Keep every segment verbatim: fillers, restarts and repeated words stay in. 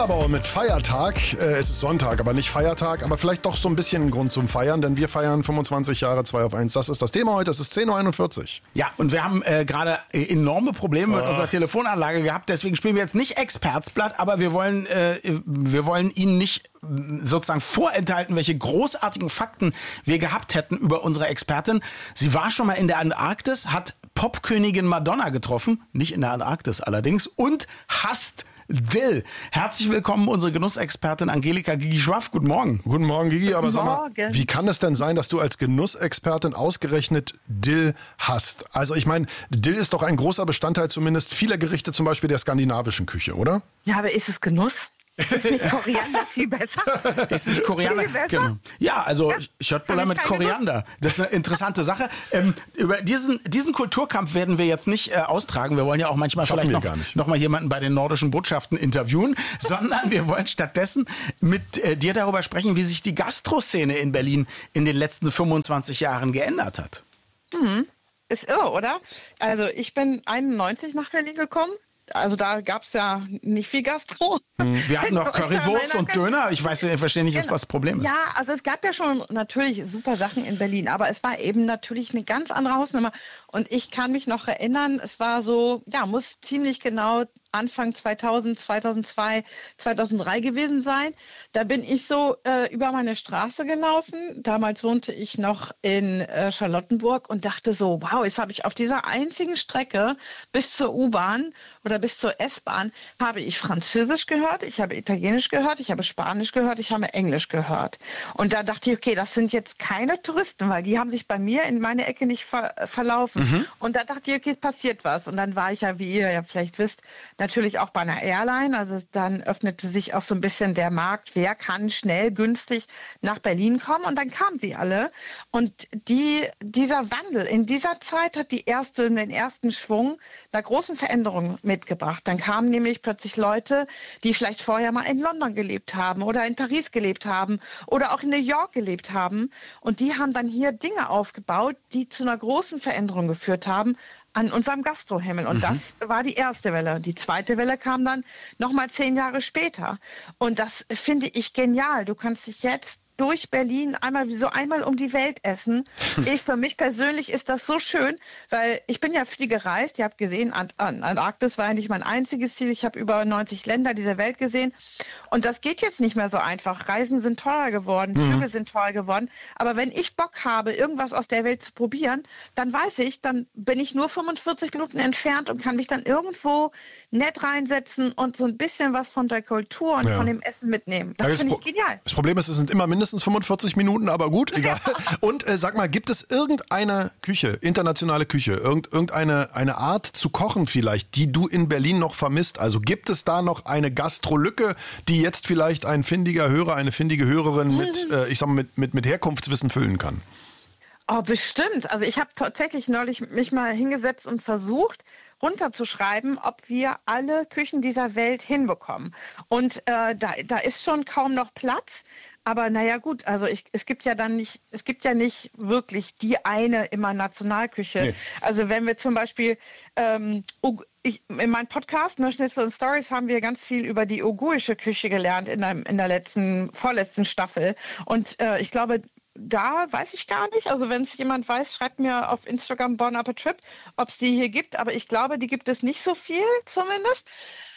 Wunderbar mit Feiertag. Äh, es ist Sonntag, aber nicht Feiertag, aber vielleicht doch so ein bisschen ein Grund zum Feiern, denn wir feiern fünfundzwanzig Jahre zwei auf eins. Das ist das Thema heute, es ist zehn Uhr einundvierzig. Ja, und wir haben äh, gerade enorme Probleme mit oh. unserer Telefonanlage gehabt, deswegen spielen wir jetzt nicht Expertsblatt, aber wir wollen, äh, wir wollen Ihnen nicht sozusagen vorenthalten, welche großartigen Fakten wir gehabt hätten über unsere Expertin. Sie war schon mal in der Antarktis, hat Popkönigin Madonna getroffen, nicht in der Antarktis allerdings, und hasst Dill. Herzlich willkommen, unsere Genussexpertin Angelika Gigi Schwaff. Guten Morgen. Guten Morgen, Gigi. Aber Guten sag mal, Morgen. wie kann es denn sein, dass du als Genussexpertin ausgerechnet Dill hast? Also ich meine, Dill ist doch ein großer Bestandteil zumindest vieler Gerichte, zum Beispiel der skandinavischen Küche, oder? Ja, aber ist es Genuss? Ist nicht Koriander viel besser? Ist nicht Koriander? Viel besser? Genau. Ja, also Ja, Schöttbuller hab ich mit keinen Koriander. Das ist eine interessante Sache. Ähm, über diesen, diesen Kulturkampf werden wir jetzt nicht äh, austragen. Wir wollen ja auch manchmal Schaffen vielleicht wir noch, gar nicht. noch mal jemanden bei den nordischen Botschaften interviewen, sondern wir wollen stattdessen mit äh, dir darüber sprechen, wie sich die Gastroszene in Berlin in den letzten fünfundzwanzig Jahren geändert hat. Mhm. Ist irre, oder? Also ich bin einundneunzig nach Berlin gekommen. Also da gab es ja nicht viel Gastro. Wir hatten noch Currywurst und Döner. Ich weiß, ich verstehe nicht, Genau. was das Problem ist. Ja, also es gab ja schon natürlich super Sachen in Berlin, aber es war eben natürlich eine ganz andere Hausnummer. Und ich kann mich noch erinnern, es war so, ja, muss ziemlich genau Anfang zweitausend, zweitausendzwei, zweitausenddrei gewesen sein. Da bin ich so äh, über meine Straße gelaufen. Damals wohnte ich noch in äh, Charlottenburg und dachte so, wow, jetzt habe ich auf dieser einzigen Strecke bis zur U-Bahn oder bis zur S-Bahn habe ich Französisch gehört, ich habe Italienisch gehört, ich habe Spanisch gehört, ich habe Englisch gehört. Und da dachte ich, okay, das sind jetzt keine Touristen, weil die haben sich bei mir in meine Ecke nicht ver verlaufen. Mhm. Und da dachte ich, okay, es passiert was. Und dann war ich ja, wie ihr ja vielleicht wisst, natürlich auch bei einer Airline. Also dann öffnete sich auch so ein bisschen der Markt, wer kann schnell, günstig nach Berlin kommen. Und dann kamen sie alle. Und die, dieser Wandel in dieser Zeit hat die erste, den ersten Schwung einer großen Veränderung mitgebracht. Dann kamen nämlich plötzlich Leute, die vielleicht vorher mal in London gelebt haben oder in Paris gelebt haben oder auch in New York gelebt haben. Und die haben dann hier Dinge aufgebaut, die zu einer großen Veränderung geführt haben an unserem Gastrohimmel. Und mhm. das war die erste Welle. Die zweite Welle kam dann nochmal zehn Jahre später. Und das finde ich genial. Du kannst dich jetzt durch Berlin einmal so einmal um die Welt essen. Ich, für mich persönlich ist das so schön, weil ich bin ja viel gereist. Ihr habt gesehen, Antarktis war ja nicht mein einziges Ziel. Ich habe über neunzig Länder dieser Welt gesehen. Und das geht jetzt nicht mehr so einfach. Reisen sind teurer geworden, mhm. Flüge sind teuer geworden. Aber wenn ich Bock habe, irgendwas aus der Welt zu probieren, dann weiß ich, dann bin ich nur fünfundvierzig Minuten entfernt und kann mich dann irgendwo nett reinsetzen und so ein bisschen was von der Kultur und ja. von dem Essen mitnehmen. Das finde ich genial. Das Problem ist, es sind immer mindestens fünfundvierzig Minuten, aber gut, egal. Und äh, sag mal, gibt es irgendeine Küche, internationale Küche, irgend, irgendeine eine Art zu kochen vielleicht, die du in Berlin noch vermisst? Also gibt es da noch eine Gastrolücke, die jetzt vielleicht ein findiger Hörer, eine findige Hörerin mit, äh, ich sag mal, mit, mit, mit Herkunftswissen füllen kann? Oh, bestimmt. Also ich habe tatsächlich neulich mich mal hingesetzt und versucht, runterzuschreiben, ob wir alle Küchen dieser Welt hinbekommen. Und äh, da, da ist schon kaum noch Platz. Aber naja gut, also ich, es gibt ja dann nicht, es gibt ja nicht wirklich die eine immer Nationalküche. Nee. Also wenn wir zum Beispiel ähm, ich, in meinem Podcast, ne, Schnitzel und Stories, haben wir ganz viel über die uigurische Küche gelernt in der, in der letzten, vorletzten Staffel. Und äh, ich glaube, da weiß ich gar nicht. Also wenn es jemand weiß, schreibt mir auf Instagram Bon Appetit, ob es die hier gibt. Aber ich glaube, die gibt es nicht so viel zumindest.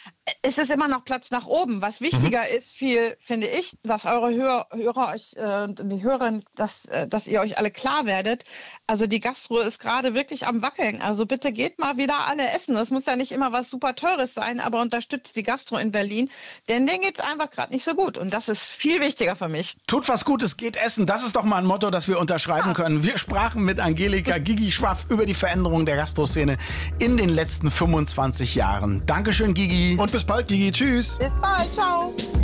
Es ist immer noch Platz nach oben. Was wichtiger mhm. ist, viel, finde ich, dass eure Hörer, Hörer euch, äh, die Hörerinnen, dass, äh, dass ihr euch alle klar werdet. Also die Gastro ist gerade wirklich am Wackeln. Also bitte geht mal wieder alle essen. Das muss ja nicht immer was super Teures sein, aber unterstützt die Gastro in Berlin. Denn denen geht es einfach gerade nicht so gut. Und das ist viel wichtiger für mich. Tut was Gutes, geht essen. Das ist doch mal ein Motto, das wir unterschreiben ja. können. Wir sprachen mit Angelika Gigi Schwaff über die Veränderung der Gastroszene in den letzten fünfundzwanzig Jahren. Dankeschön, Gigi. Und bis bald, Gigi. Tschüss. Bis bald. Ciao.